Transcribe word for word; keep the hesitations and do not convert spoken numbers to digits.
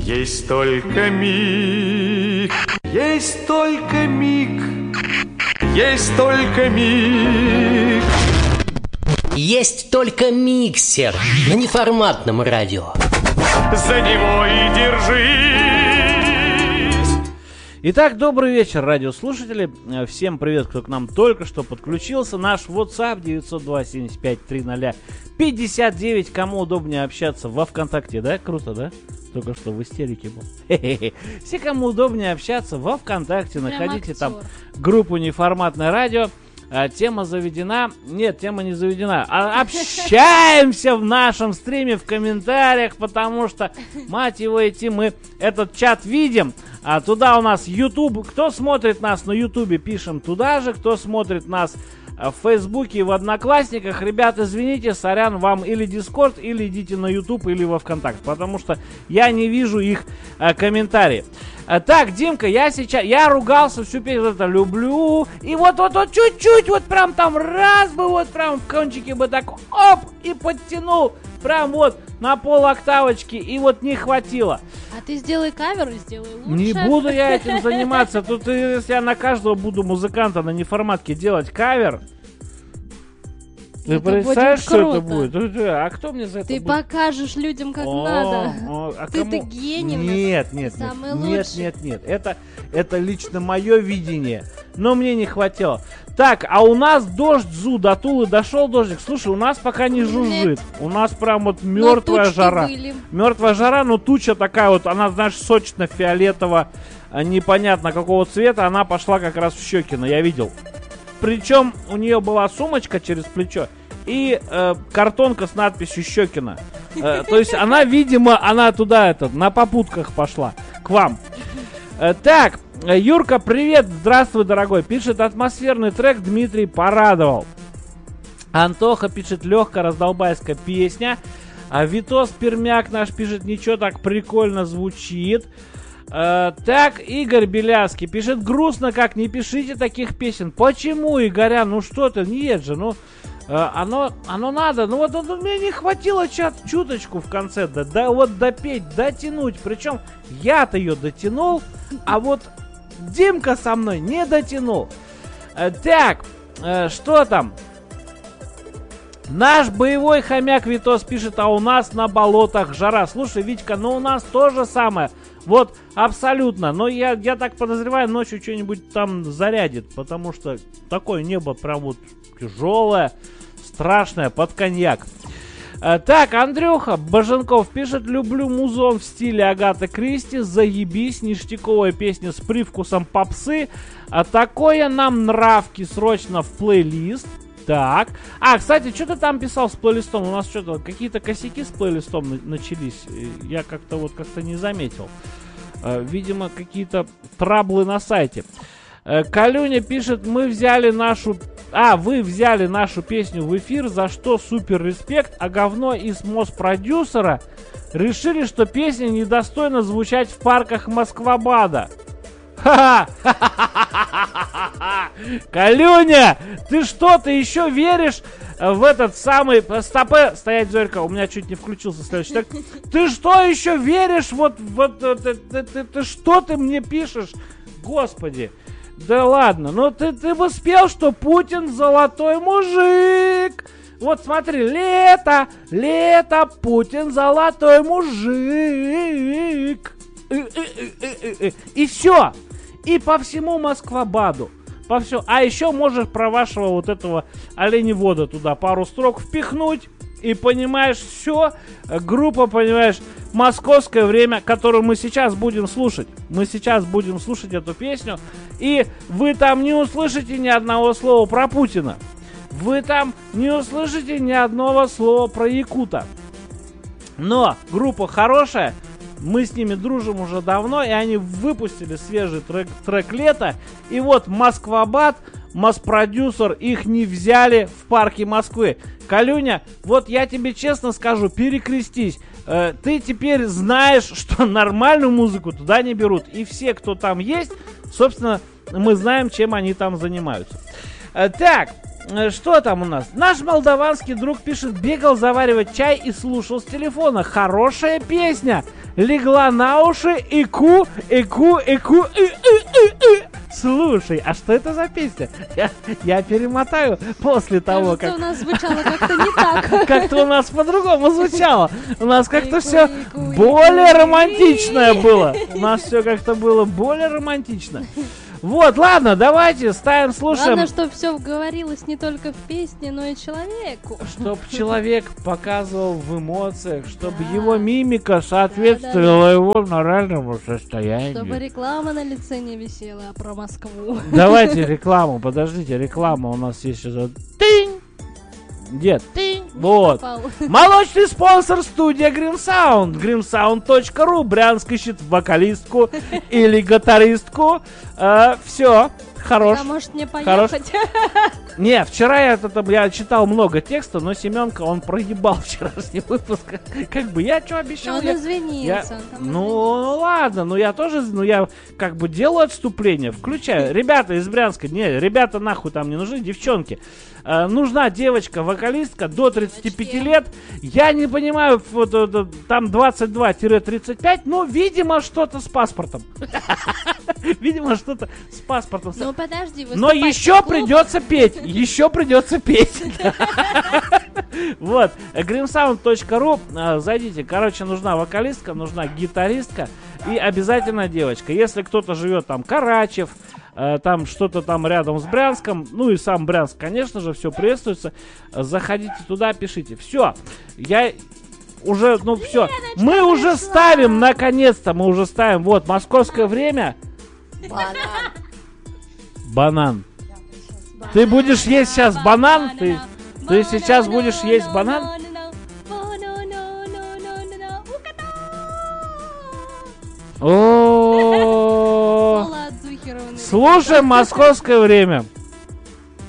Есть только миг, есть только миг, есть только миг. Есть только миксер на неформатном радио. За него и держись. Итак, добрый вечер, радиослушатели. Всем привет, кто к нам только что подключился. Наш WhatsApp девять ноль два семь пять три ноль пятьдесят девять. Кому удобнее общаться во ВКонтакте, да? Круто, да? Только что в истерике был. Хе-хе-хе. Все, кому удобнее общаться во ВКонтакте, прям находите актер. Там группу «Неформатное радио». А, тема заведена. Нет, тема не заведена. А, общаемся в нашем стриме в комментариях, потому что, мать его идти, мы этот чат видим. А туда у нас YouTube. Кто смотрит нас на YouTube, пишем туда же. Кто смотрит нас в Фейсбуке и в Одноклассниках, ребят, извините, сорян, вам или Discord, или идите на YouTube, или во ВКонтакте, потому что я не вижу их а, комментарии. А, так, Димка, я сейчас, я ругался всю песню, это люблю, и вот, вот, вот, чуть-чуть, вот прям там раз бы, вот прям в кончике бы так, оп, и подтянул, прям вот на пол октавочки, и вот не хватило. А ты сделай кавер и сделай лучше. Не буду я этим заниматься. Тут, если я на каждого буду музыканта на неформатке делать кавер, ты представляешь, что это будет? А кто мне за это Ты будет? покажешь людям, как о, надо. О, а ты, кому... ты гений. Нет, нет, Самый нет, лучший. нет, нет, нет. Это, это лично мое видение. Но мне не хватило. Так, а у нас дождь, Зу, до Тулы дошел дождик. Слушай, у нас пока не жужжит. У нас прям вот мертвая жара. Были. Мертвая жара, но туча такая вот, она, знаешь, сочно-фиолетово, непонятно какого цвета. Она пошла как раз в Щекино, я видел. Причем у нее была сумочка через плечо и э, картонка с надписью Щекино. Э, то есть она, видимо, она туда это, на попутках пошла к вам. Э, так, Юрка, привет, здравствуй, дорогой. Пишет: атмосферный трек Дмитрий порадовал. Антоха пишет: легкая раздолбайская песня. А Витос Пермяк наш пишет: ничего, так прикольно звучит. Uh, так, Игорь Белявский пишет: грустно как, не пишите таких песен. Почему, Игоря? Ну что ты, нет же, ну uh, оно, оно надо. Ну вот, вот мне не хватило чат, чуточку в конце, да, да вот допеть, дотянуть. Причем я-то ее дотянул, а вот Димка со мной не дотянул. uh, Так, uh, что там? Наш боевой хомяк Витос пишет: а у нас на болотах жара. Слушай, Витька, ну у нас то же самое. Вот, абсолютно. Но я, я так подозреваю, ночью что-нибудь там зарядит. Потому что такое небо прям вот тяжелое, страшное, под коньяк. А, так, Андрюха Боженков пишет: люблю музон в стиле Агаты Кристи. Заебись, ништяковая песня с привкусом попсы. А такое нам нравки срочно в плейлист. Так. А, кстати, что ты там писал с плейлистом? У нас что-то, какие-то косяки с плейлистом на- начались. Я как-то вот как-то не заметил. Э, видимо, какие-то траблы на сайте. Э, Калюня пишет: мы взяли нашу... А, вы взяли нашу песню в эфир, за что супер респект, а говно из Моспродюсера решили, что песня недостойна звучать в парках Москвабада. Ха-ха! Калюня, ты что, ты еще веришь в этот самый... Стопэ, стоять, Зорька, у меня чуть не включился следующий так. Ты что еще веришь? Вот, вот, ты, ты, ты, ты что ты мне пишешь? Господи. Да ладно, ну ты, ты бы спел, что Путин золотой мужик. Вот смотри, лето, лето, Путин золотой мужик. И все. И по всему Москвабаду. По все. А еще можешь про вашего вот этого оленевода туда пару строк впихнуть. И понимаешь, все. Группа, понимаешь, московское время, которую мы сейчас будем слушать. Мы сейчас будем слушать эту песню. И вы там не услышите ни одного слова про Путина. Вы там не услышите ни одного слова про Якута. Но группа хорошая. Мы с ними дружим уже давно, и они выпустили свежий трек, трек лета. И вот Москвабад, Моспродюсер, их не взяли в парке Москвы. Калюня, вот я тебе честно скажу, перекрестись. Э, ты теперь знаешь, что нормальную музыку туда не берут. И все, кто там есть, собственно, мы знаем, чем они там занимаются. Э, так, э, что там у нас? Наш молдаванский друг пишет: бегал заваривать чай и слушал с телефона. Хорошая песня. легла на уши, ику, ику, ику, и, и, и, и. Слушай, а что это за песня? Я, я перемотаю после того, Кажется, как... у нас звучало как-то не так. Как-то у нас по-другому звучало. У нас как-то Ику, все ику, более ику, романтичное ику. было. У нас все как-то было более романтично. Вот, ладно, давайте ставим, слушаем. Главное, чтобы все говорилось не только в песне, но и человеку. Чтоб человек показывал в эмоциях, чтобы Да. его мимика соответствовала его моральному состоянию. Чтобы реклама на лице не висела про Москву. Давайте рекламу, подождите, реклама у нас есть сейчас. Тынь! Дед. Вот. Попал. Молочный спонсор студия Green Sound. green sound точка ру. Брянск ищет вокалистку или гитаристку. Э, все. Хорош. А может мне Хорош. поехать? Не, вчера я, это, я читал много текста, но Семенка, он проебал вчерашний выпуск. Как бы я что обещал? Он я- извинился. я- он там Ну, извинился. ладно, ну я тоже, ну я как бы делаю отступление, включаю. Ребята из Брянска, не, ребята нахуй там не нужны, девчонки. Э, нужна девочка-вокалистка до тридцати пяти Девочки. лет. Я не понимаю, вот, вот, вот, там двадцать два тридцать пять, ну, видимо, что-то с паспортом. Видимо, что-то с паспортом. Ну подожди, Но выступать еще в клуб- придется петь, еще придется петь. Вот, green sound точка ру, а, зайдите, короче, нужна вокалистка, нужна гитаристка и обязательно девочка. Если кто-то живет там, Карачев, э, там что-то там рядом с Брянском, ну и сам Брянск, конечно же, все приветствуется, заходите туда, пишите. Все, я... Уже, ну все, мы уже ставим, наконец-то, мы уже ставим, вот, московское время. Банан. Ты будешь есть сейчас банан? Ты, ты сейчас будешь есть банан? О, Соло отзухерованный. слушаем московское время.